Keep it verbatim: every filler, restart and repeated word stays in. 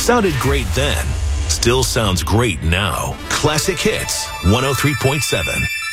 Sounded great then. Still sounds great now. Classic Hits one oh three point seven.